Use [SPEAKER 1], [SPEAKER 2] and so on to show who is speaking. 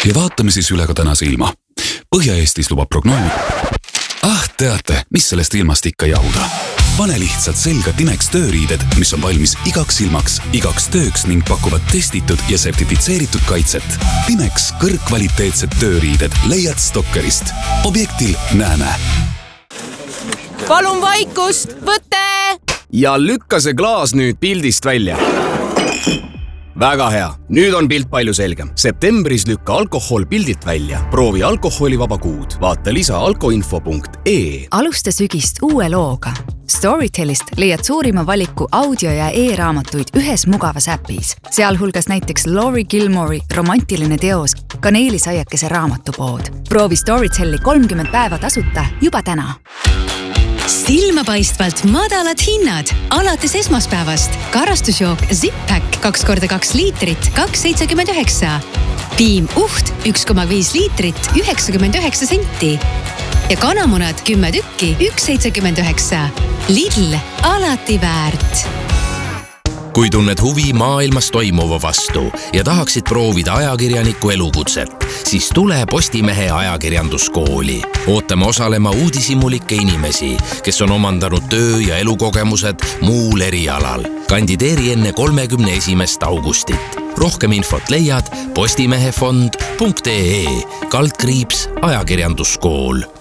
[SPEAKER 1] Ja vaatame siis üle ka tänase ilma. Põhja-Eestis lubab prognoos. Teate, mis sellest ilmast ikka jahuda? Pane lihtsalt selga Timex tööriided, mis on valmis igaks ilmaks, igaks tööks ning pakuvad testitud ja sertifitseeritud kaitset. Timex kõrgkvaliteetsed tööriided leiad Stokkerist. Objektil näeme.
[SPEAKER 2] Palun vaikust, võte!
[SPEAKER 3] Ja lükka see klaas nüüd pildist välja. Väga hea. Nüüd on pilt palju selgem. Septembris lükka alkohol pildilt välja. Proovi alkoholivaba kuud. Vaata lisa alkoinfo.ee.
[SPEAKER 4] Alusta sügist uue looga. Storytelist leiad suurima valiku audio- ja e-raamatuid ühes mugavas äpis. Sealhulgas näiteks Laurie Gilmore'i romantiline teos Kaneelisaiakese raamatupood. Proovi Storyteli 30 päeva tasuta juba täna.
[SPEAKER 5] Silmapaistvalt madalad hinnad alates esmaspäevast. Karastusjook Zip-Pack 2x2 liitrit 2,79. Piim Uht 1,5 liitrit 99 senti. Ja kanamunad 10 tükki 1,79. Lidl alati väärt.
[SPEAKER 6] Kui tunned huvi maailmas toimuva vastu ja tahaksid proovida ajakirjaniku elukutset, siis tule Postimehe ajakirjanduskooli. Ootame osalema uudishimulike inimesi, kes on omandanud töö- ja elukogemused muul erialal. Kandideeri enne 31. augustit. Rohkem infot leiad postimehefond.ee /ajakirjanduskool.